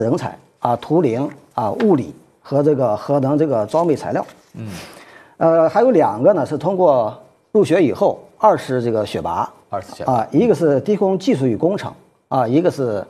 人才啊，图灵啊，物理和这个核能这个装备材料。还有2个呢是通过入学以后20这个选拔，一个是低空技术与工程啊，一个是